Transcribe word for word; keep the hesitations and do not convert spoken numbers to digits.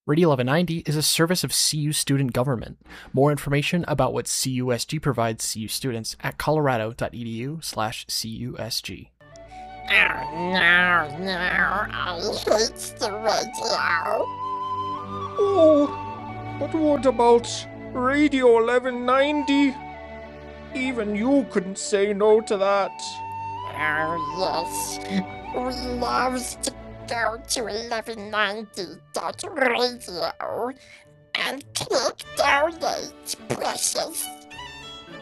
Radio eleven ninety is a service of C U student government. More information about what C U S G provides C U students at colorado.edu slash CUSG. Oh no, no, I hate the radio. Oh, but what about Radio eleven ninety? Even you couldn't say no to that. Oh yes, we love to go to eleven ninety dot radio and click donate, precious.